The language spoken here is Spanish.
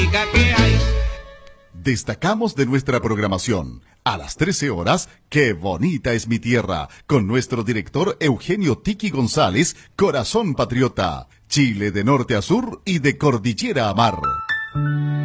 que hay. Destacamos de nuestra programación. A las 13 horas, ¡Qué bonita es mi tierra! Con nuestro director Eugenio Tiki González, Corazón Patriota. Chile de norte a sur y de cordillera a mar.